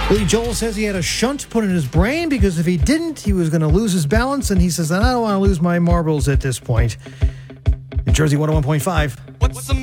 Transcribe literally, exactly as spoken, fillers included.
Billy Joel says he had a shunt put in his brain because if he didn't, he was going to lose his balance. And he says, I don't want to lose my marbles at this point. New Jersey one oh one point five. What's the